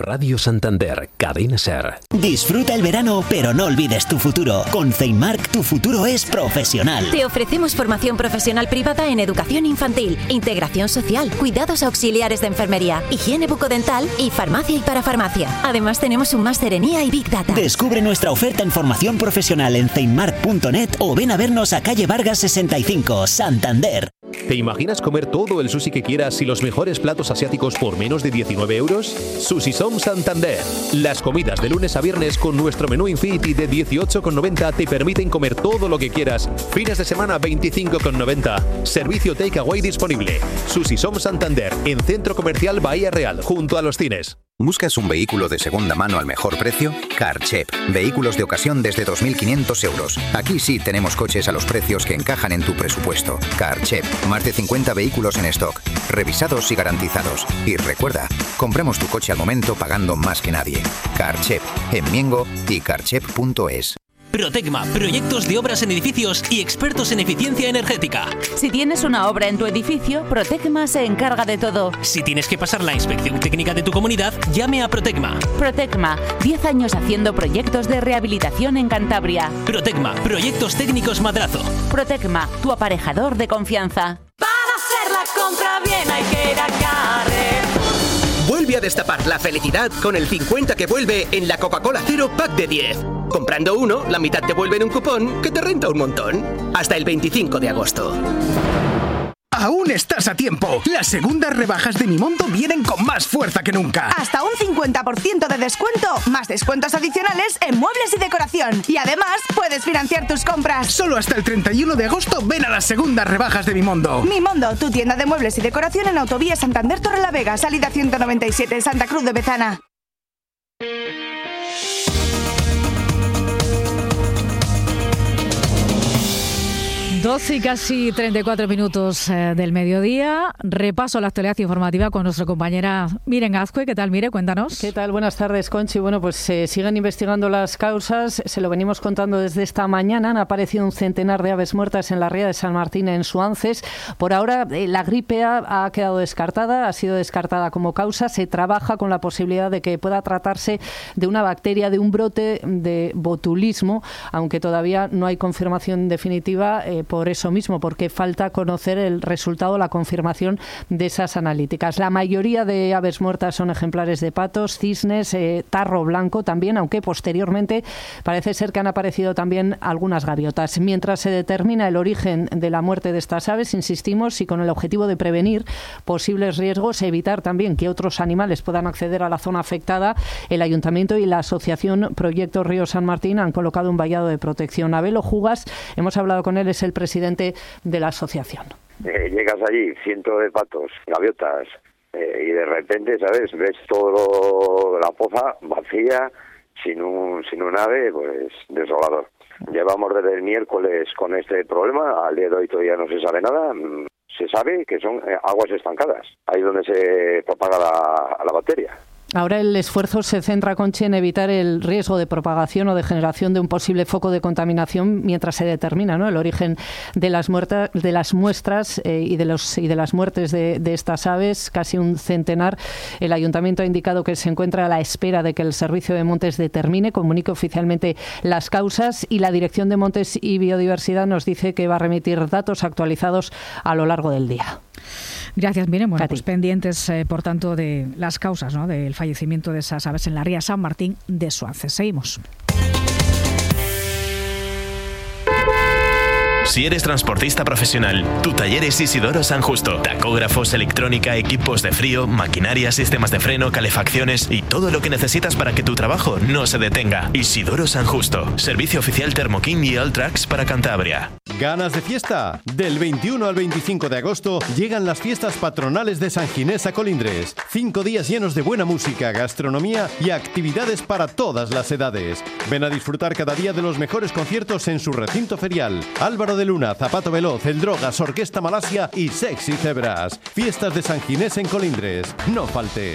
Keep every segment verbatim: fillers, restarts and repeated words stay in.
Radio Santander, Cadena SER. Disfruta el verano, pero no olvides tu futuro. Con Ceinmark, tu futuro es profesional. Te ofrecemos formación profesional privada en educación infantil, integración social, cuidados auxiliares de enfermería, higiene bucodental y farmacia y parafarmacia. Además, tenemos un máster en I A y Big Data. Descubre nuestra oferta en formación profesional en ceinmark punto net o ven a vernos a calle Vargas sesenta y cinco, Santander. ¿Te imaginas comer todo el sushi que quieras y los mejores platos asiáticos por menos de diecinueve euros? Sushi Som Santander. Las comidas de lunes a viernes con nuestro menú Infinity de dieciocho con noventa te permiten comer todo lo que quieras. Fines de semana veinticinco con noventa. Servicio takeaway disponible. Sushi Som Santander, en Centro Comercial Bahía Real, junto a los cines. ¿Buscas un vehículo de segunda mano al mejor precio? Carchep. Vehículos de ocasión desde dos mil quinientos euros. Aquí sí tenemos coches a los precios que encajan en tu presupuesto. Carchep. Más de cincuenta vehículos en stock. Revisados y garantizados. Y recuerda, compramos tu coche al momento pagando más que nadie. Carchep. En Miengo y carchep punto es. Protecma, proyectos de obras en edificios y expertos en eficiencia energética. Si tienes una obra en tu edificio, Protecma se encarga de todo. Si tienes que pasar la inspección técnica de tu comunidad, llame a Protecma. Protecma, diez años haciendo proyectos de rehabilitación en Cantabria. Protecma, proyectos técnicos Madrazo. Protecma, tu aparejador de confianza. Para hacer la compra bien hay que ir a Carrefour. Vuelve a destapar la felicidad con el cincuenta que vuelve en la Coca-Cola Cero Pack de diez. Comprando uno, la mitad te vuelve en un cupón que te renta un montón. Hasta el veinticinco de agosto. Aún estás a tiempo. Las segundas rebajas de Mimondo vienen con más fuerza que nunca. Hasta un cincuenta por ciento de descuento, más descuentos adicionales en muebles y decoración. Y además, puedes financiar tus compras. Solo hasta el treinta y uno de agosto ven a las segundas rebajas de Mimondo. Mimondo, tu tienda de muebles y decoración en Autovía Santander Torrelavega, salida ciento noventa y siete, Santa Cruz de Bezana. doce y casi treinta y cuatro minutos eh, del mediodía. Repaso a la actualidad informativa con nuestra compañera Miren Azcue. ¿Qué tal, Mire? Cuéntanos. ¿Qué tal? Buenas tardes, Conchi. Bueno, pues se eh, siguen investigando las causas. Se lo venimos contando desde esta mañana. Han aparecido un centenar de aves muertas en la ría de San Martín, en Suances. Por ahora, eh, la gripe A ha quedado descartada, ha sido descartada como causa. Se trabaja con la posibilidad de que pueda tratarse de una bacteria, de un brote de botulismo, aunque todavía no hay confirmación definitiva. Eh, por eso mismo, porque falta conocer el resultado, la confirmación de esas analíticas. La mayoría de aves muertas son ejemplares de patos, cisnes, eh, tarro blanco también, aunque posteriormente parece ser que han aparecido también algunas gaviotas. Mientras se determina el origen de la muerte de estas aves, insistimos, y con el objetivo de prevenir posibles riesgos, evitar también que otros animales puedan acceder a la zona afectada, el Ayuntamiento y la Asociación Proyecto Río San Martín han colocado un vallado de protección. Abelo Jugas, hemos hablado con él, es el presidente de la asociación. Eh, llegas allí, cientos de patos, gaviotas, eh, y de repente, ¿sabes? Ves todo la poza vacía, sin un sin un ave, pues desolador. Llevamos desde el miércoles con este problema, al día de hoy todavía no se sabe nada. Se sabe que son eh, aguas estancadas, ahí donde se propaga la, la bacteria. Ahora el esfuerzo se centra, Conchi, en evitar el riesgo de propagación o de generación de un posible foco de contaminación mientras se determina, ¿no?, el origen de las muertas, de las muestras eh, y de los y de las muertes de, de estas aves, casi un centenar. El Ayuntamiento ha indicado que se encuentra a la espera de que el Servicio de Montes determine, comunique oficialmente las causas, y la Dirección de Montes y Biodiversidad nos dice que va a remitir datos actualizados a lo largo del día. Gracias, Miren. Bueno, pues pendientes, eh, por tanto, de las causas, ¿no?, del fallecimiento de esas aves en la ría San Martín de Suances. Seguimos. Si eres transportista profesional, tu taller es Isidoro San Justo. Tacógrafos, electrónica, equipos de frío, maquinaria, sistemas de freno, calefacciones y todo lo que necesitas para que tu trabajo no se detenga. Isidoro San Justo. Servicio oficial Thermokin y Alltrax para Cantabria. ¿Ganas de fiesta? Del veintiuno al veinticinco de agosto llegan las fiestas patronales de San Ginés a Colindres. Cinco días llenos de buena música, gastronomía y actividades para todas las edades. Ven a disfrutar cada día de los mejores conciertos en su recinto ferial. Álvaro de Luna, Zapato Veloz, El Drogas, Orquesta Malasia y Sexy Cebras. Fiestas de San Ginés en Colindres. No faltes.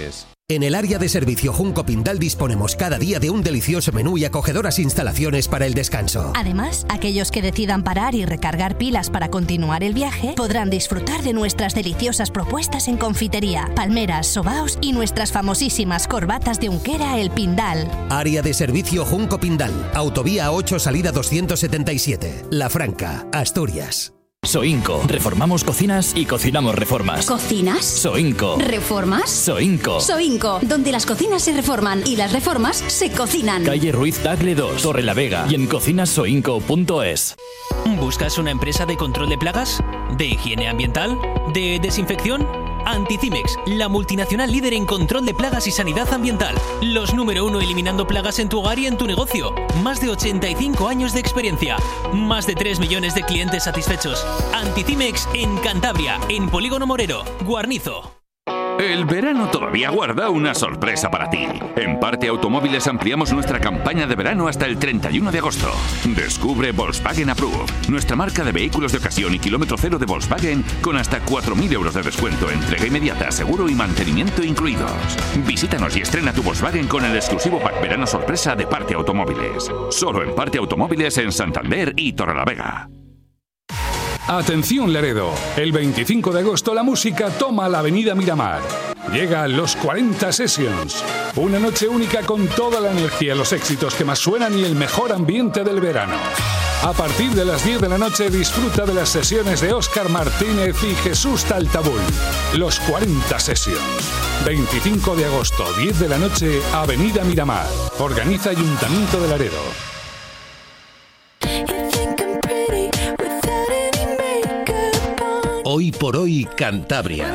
En el área de servicio Junco Pindal disponemos cada día de un delicioso menú y acogedoras instalaciones para el descanso. Además, aquellos que decidan parar y recargar pilas para continuar el viaje podrán disfrutar de nuestras deliciosas propuestas en confitería, palmeras, sobaos y nuestras famosísimas corbatas de Unquera El Pindal. Área de servicio Junco Pindal, Autovía ocho, salida doscientos setenta y siete, La Franca, Asturias. Soinco. Reformamos cocinas y cocinamos reformas. ¿Cocinas? Soinco. ¿Reformas? Soinco. Soinco, donde las cocinas se reforman y las reformas se cocinan. Calle Ruiz Tagle dos, Torre la Vega y en cocinas soinco punto es. ¿Buscas una empresa de control de plagas? ¿De higiene ambiental? ¿De desinfección? Anticimex, la multinacional líder en control de plagas y sanidad ambiental. Los número uno eliminando plagas en tu hogar y en tu negocio. Más de ochenta y cinco años de experiencia. Más de tres millones de clientes satisfechos. Anticimex en Cantabria, en Polígono Morero, Guarnizo. El verano todavía guarda una sorpresa para ti. En Parte Automóviles ampliamos nuestra campaña de verano hasta el treinta y uno de agosto. Descubre Volkswagen Approve, nuestra marca de vehículos de ocasión y kilómetro cero de Volkswagen con hasta cuatro mil euros de descuento, entrega inmediata, seguro y mantenimiento incluidos. Visítanos y estrena tu Volkswagen con el exclusivo pack verano sorpresa de Parte Automóviles. Solo en Parte Automóviles en Santander y Torrelavega. Atención Laredo, el veinticinco de agosto la música toma la avenida Miramar. Llega Los cuarenta Sessions, una noche única con toda la energía, los éxitos que más suenan y el mejor ambiente del verano. A partir de las diez de la noche disfruta de las sesiones de Óscar Martínez y Jesús Taltabul. Los cuarenta Sessions, veinticinco de agosto, diez de la noche, avenida Miramar. Organiza Ayuntamiento de Laredo. Hoy por hoy, Cantabria.